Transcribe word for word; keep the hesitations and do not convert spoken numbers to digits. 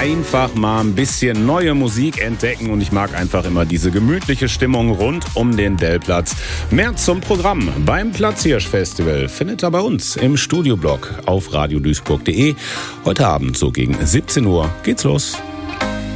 einfach mal ein bisschen neue Musik entdecken und ich mag einfach immer diese gemütliche Stimmung rund um den Dellplatz. Mehr zum Programm beim Platzhirsch Festival findet ihr bei uns im Studioblog auf radio duisburg punkt de. Heute Abend so gegen siebzehn Uhr geht's los.